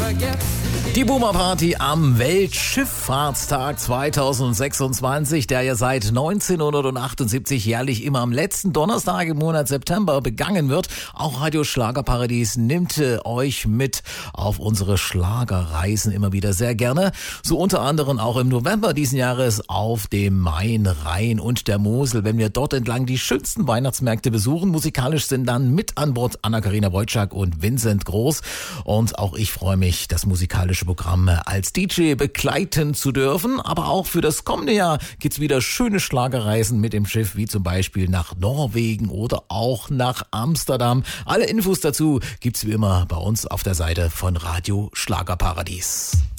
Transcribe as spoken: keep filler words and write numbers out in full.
Die Boomer Party am Weltschifffahrtstag zweitausendsechsundzwanzig, der ja seit neunzehnhundertachtundsiebzig jährlich immer am letzten Donnerstag im Monat September begangen wird. Auch Radio Schlagerparadies nimmt äh, euch mit auf unsere Schlagerreisen immer wieder sehr gerne. So unter anderem auch im November diesen Jahres auf dem Main, Rhein und der Mosel. Wenn wir dort entlang die schönsten Weihnachtsmärkte besuchen, musikalisch sind dann mit an Bord Anna-Karina Wojcik und Vincent Groß. Und auch ich freue mich, das musikalische Programm als D J begleiten zu dürfen. Aber auch für das kommende Jahr gibt's wieder schöne Schlagerreisen mit dem Schiff, wie zum Beispiel nach Norwegen oder auch nach Amsterdam. Alle Infos dazu gibt's wie immer bei uns auf der Seite von Radio Schlagerparadies.